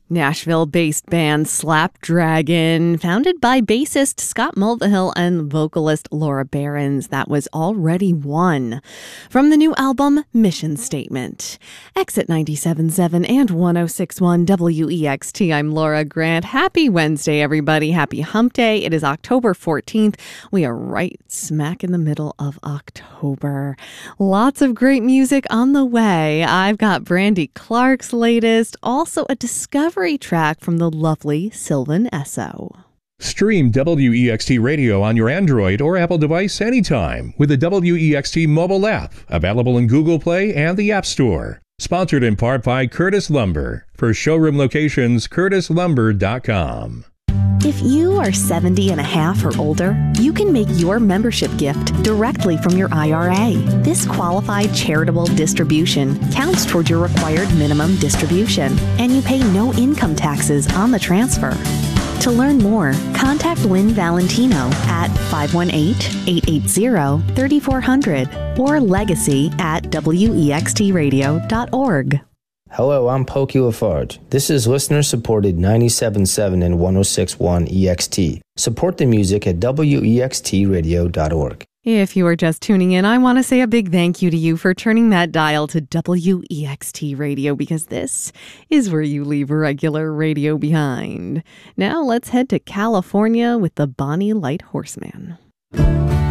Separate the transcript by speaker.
Speaker 1: Nashville-based band Slapdragon, founded by bassist Scott Mulvihill and vocalist Laura Behrens. That was Already Won from the new album Mission Statement. Exit 97.7 and 106.1 WEXT. I'm Laura Grant. Happy Wednesday, everybody. Happy Hump Day. It is October 14th. We are right smack in the middle of October. Lots of great music on the way. I've got Brandy Clark's latest, also a discovery track from the lovely Sylvan Esso.
Speaker 2: Stream WEXT Radio on your Android or Apple device anytime with the WEXT mobile app, available in Google Play and the App Store. Sponsored in part by Curtis Lumber. For showroom locations, curtislumber.com.
Speaker 1: If you are 70 and a half or older, you can make your membership gift directly from your IRA. This qualified charitable distribution counts toward your required minimum distribution, and you pay no income taxes on the transfer. To learn more, contact Lynn Valentino at 518-880-3400 or legacy@wextradio.org.
Speaker 3: Hello, I'm Pokey Lafarge. This is listener-supported 97.7 and 106.1 EXT. Support the music at wextradio.org.
Speaker 1: If you are just tuning in, I want to say a big thank you to you for turning that dial to WEXT Radio, because this is where you leave regular radio behind. Now let's head to California with the Bonnie Light Horseman.